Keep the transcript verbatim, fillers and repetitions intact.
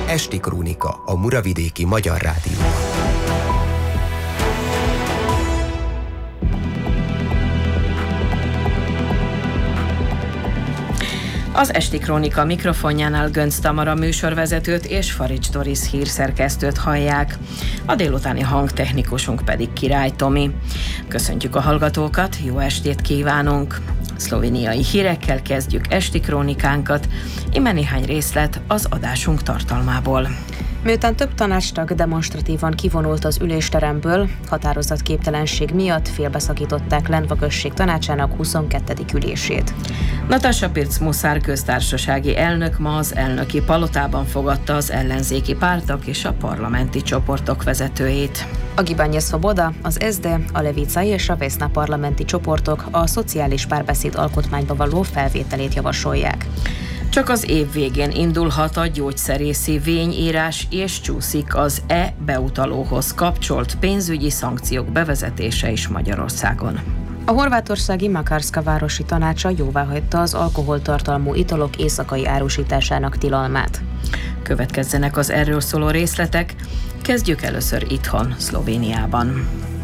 Esti Krónika a Muravidéki Magyar Rádióban. Az Esti Krónika mikrofonjánál Gönc Tamara műsorvezetőt és Farics Doris hírszerkesztőt hallják. A délutáni hangtechnikusunk pedig Király Tomi. Köszöntjük a hallgatókat, jó estét kívánunk! Szlovéniai hírekkel kezdjük Esti Krónikánkat, íme néhány részlet az adásunk tartalmából. Miután több tanácstag demonstratívan kivonult az ülésteremből, határozatképtelenség miatt félbeszakították Lendva község tanácsának huszonkettedik ülését. Nataša Pirc-Musar köztársasági elnök ma az elnöki palotában fogadta az ellenzéki pártok és a parlamenti csoportok vezetőit. A Gibanje Svoboda, az es dé, a Levica és a Vesna parlamenti csoportok a szociális párbeszéd alkotmányba való felvételét javasolják. Csak az év végén indulhat a gyógyszerészi vényírás, és csúszik az e-beutalóhoz kapcsolt pénzügyi szankciók bevezetése is Magyarországon. A horvátországi Makarska városi tanácsa jóváhagyta az alkoholtartalmú italok éjszakai árusításának tilalmát. Következzenek az erről szóló részletek, kezdjük először itthon, Szlovéniában.